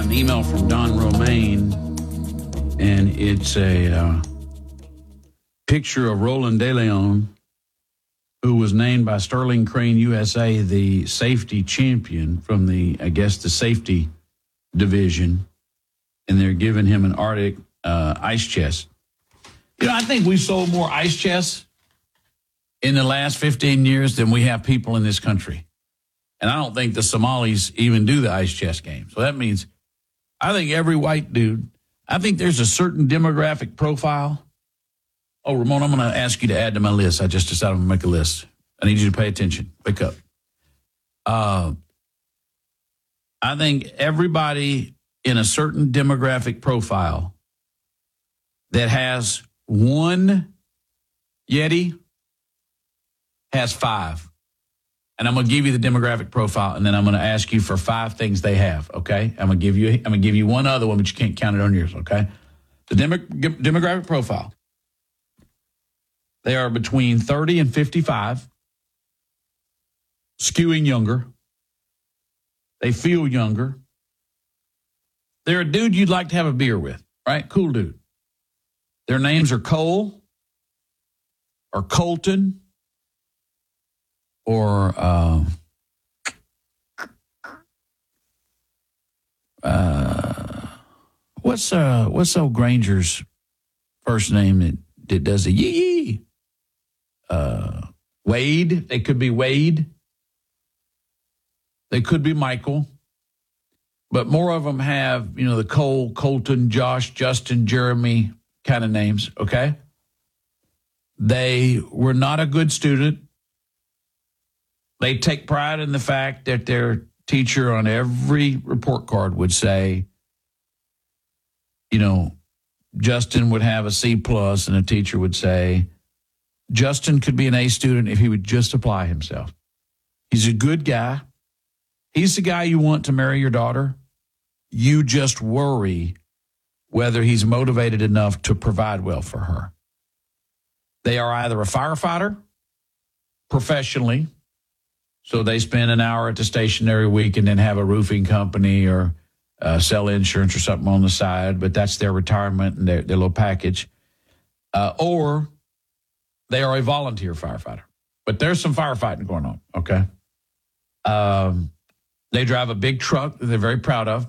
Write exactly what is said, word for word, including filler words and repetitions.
got an email from Don Romaine, and it's a uh, picture of Roland De Leon, who was named by Sterling Crane U S A the safety champion from the, I guess, the safety division, and they're giving him an Arctic uh, ice chest. You know, I think we sold more ice chests in the last fifteen years than we have people in this country. And I don't think the Somalis even do the ice chest game. So that means I think every white dude, I think there's a certain demographic profile. Oh, Ramon, I'm going to ask you to add to my list. I just decided I'm going to make a list. I need you to pay attention. Wake up. Uh, I think everybody in a certain demographic profile that has one Yeti has five. And I'm going to give you the demographic profile, and then I'm going to ask you for five things they have, okay? I'm going to give you I'm going to give you one other one, but you can't count it on yours, okay? The demo, demographic profile. They are between thirty and fifty-five, skewing younger. They feel younger. They're a dude you'd like to have a beer with, right? Cool dude. Their names are Cole or Colton or uh, uh, what's uh, what's old Granger's first name that, that does the yee yee? Uh, Wade. They could be Wade. They could be Michael. But more of them have, you know, the Cole, Colton, Josh, Justin, Jeremy kind of names, okay? They were not a good student. They take pride in the fact that their teacher on every report card would say, you know, Justin would have a C plus, and a teacher would say, Justin could be an A student if he would just apply himself. He's a good guy. He's the guy you want to marry your daughter. You just worry whether he's motivated enough to provide well for her. They are either a firefighter professionally, so they spend an hour at the station every week and then have a roofing company or uh, sell insurance or something on the side, but that's their retirement and their, their little package. Uh, or they are a volunteer firefighter. But there's some firefighting going on, okay? Um, they drive a big truck that they're very proud of.